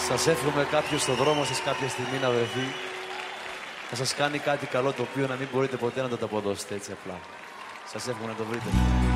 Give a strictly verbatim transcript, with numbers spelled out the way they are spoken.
Σας εύχομαι κάποιος στο δρόμο σας κάποια στιγμή να βρεθεί. Θα σας κάνει κάτι καλό το οποίο να μην μπορείτε ποτέ να το αποδώσετε έτσι απλά. Σας εύχομαι να το βρείτε.